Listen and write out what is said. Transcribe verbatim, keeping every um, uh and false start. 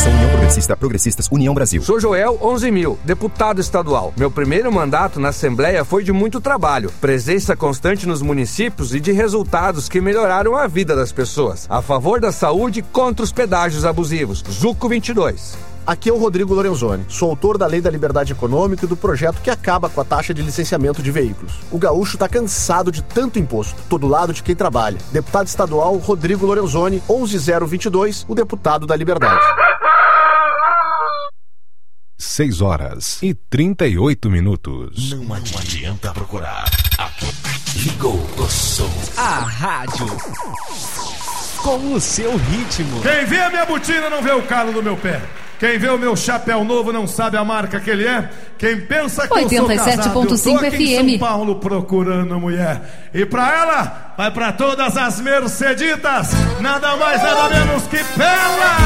Coligação União Progressista, Progressistas, União Brasil. Sou Joel onze mil, deputado estadual. Meu primeiro mandato na Assembleia foi de muito trabalho, presença constante nos municípios e de resultados que melhoraram a vida das pessoas. A favor da saúde, contra os pedágios abusivos. Zuco vinte e dois. Aqui é o Rodrigo Lorenzoni, sou autor da Lei da Liberdade Econômica e do projeto que acaba com a taxa de licenciamento de veículos. O gaúcho tá cansado de tanto imposto, tô do lado de quem trabalha. Deputado estadual Rodrigo Lorenzoni, onze zero vinte e dois, o deputado da Liberdade. seis horas e trinta e oito minutos. Não adianta procurar. Aqui, ligou o som. A rádio com o seu ritmo. Quem vê a minha botina não vê o calo do meu pé. Quem vê o meu chapéu novo não sabe a marca que ele é. Quem pensa que eu sou casado, eu tô aqui em São Paulo procurando mulher. E pra ela, vai pra todas as Merceditas, nada mais, nada menos que Bela!